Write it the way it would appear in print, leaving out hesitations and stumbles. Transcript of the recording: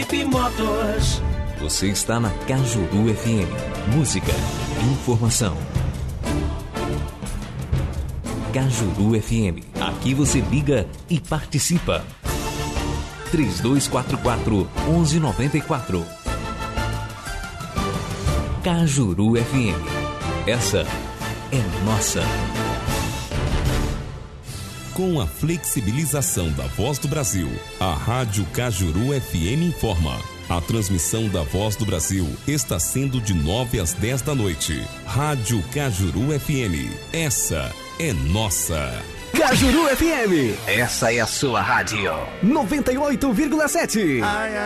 Jeep Motors. Você está na Cajuru FM. Música, informação. Cajuru FM. Aqui você liga e participa. 3244-1194. Cajuru FM. Essa é nossa. Com a flexibilização da Voz do Brasil, a Rádio Cajuru FM informa. A transmissão da Voz do Brasil está sendo de 9 às 10 da noite. Rádio Cajuru FM. Essa é nossa. Cajuru FM. Essa é a sua rádio. 98,7.